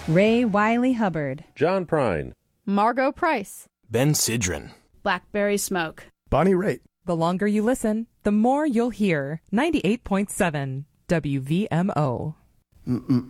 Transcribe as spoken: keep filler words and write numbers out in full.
Ray Wiley Hubbard, John Prine, Margot Price, Ben Sidran, Blackberry Smoke, Bonnie Raitt. The longer you listen, the more you'll hear. ninety-eight point seven W V M O. Mm-mm.